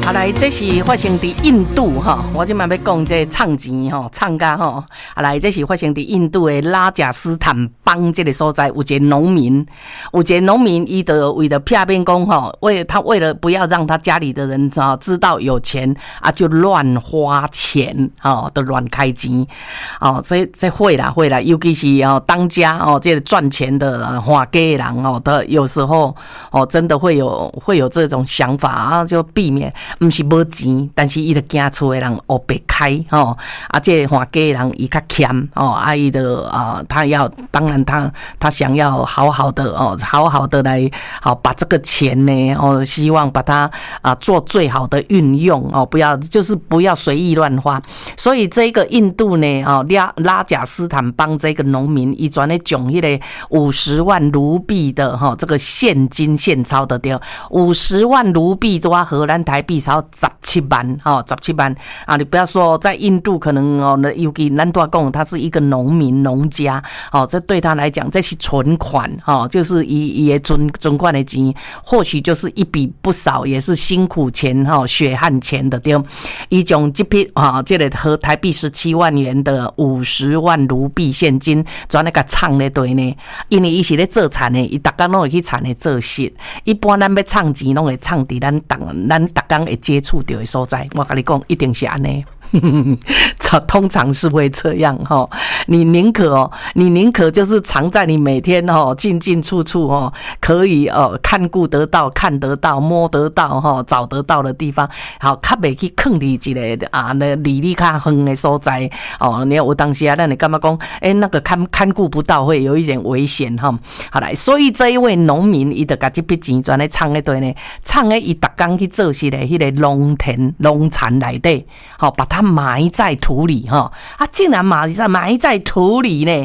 好来，这是发生伫印度哈，我今晚要讲这唱钱哈，唱歌哈。好来，这是发生伫印度的拉贾斯坦邦这个所在，有一个农民，伊就为了骗变讲哈，为了不要让他家里的人知道有钱啊，就乱花钱哦，都乱开钱哦，这会啦，尤其是当家哦，这个赚钱的花家人哦，他有时候哦，真的会有这种想法啊，就避免。不是没钱，但是伊就惊厝的人黑白开吼，啊，这花家的人伊较欠哦，啊，伊的当然他想要好好的来把这个钱呢希望把它做最好的运用哦，不要随意乱花。所以这个印度呢拉贾斯坦邦这个农民，伊专咧种迄个50万卢币的这个现钞的对，50万卢币都要荷兰台币超17万17万啊！你不要说在印度可能尤其咱大讲他是一个农家这对他来讲这是存款就是伊的存款的钱，或许就是一笔不少，也是辛苦钱血汗钱的对。伊将这批这个和台币17万元的50万卢币现金，转那个唱咧对呢，因为伊是咧做产的，伊逐工拢会去产的做事。一般咱要唱钱，拢会唱伫咱逐工会接触到的所在，我跟你讲，一定是安尼。通常是会这样哈，你宁可就是藏在你每天进出可以看顾得到、看得到、摸得到找得到的地方，好，较袂去坑你一个那离你较远的所在你有当时咱会感觉讲，那个看顾不到，会有一点危险哈。好来，所以这一位农民，伊就把这笔钱转来藏在对呢，藏在伊逐工去做事的迄个农产内底，把它埋在土里竟然埋在土里呢，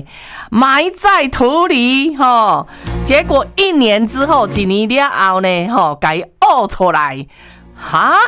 结果1年之后，1年了后呢，给它挖出来，哈。